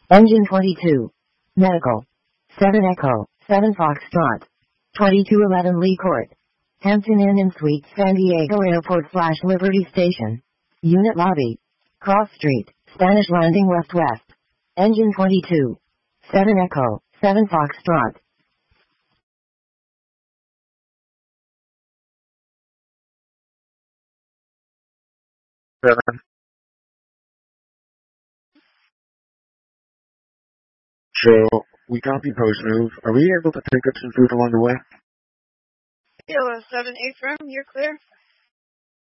Engine 22. Medical. 7 Echo, 7 Foxtrot. 2211 Lee Court. Hampton Inn and Suites San Diego Airport / Liberty Station. Unit Lobby. Cross Street, Spanish Landing West. Engine 22. 7 Echo, 7 Foxtrot. Seven. So, we copy post move. Are we able to pick up some food along the way? Kilo 7 affirm, you're clear.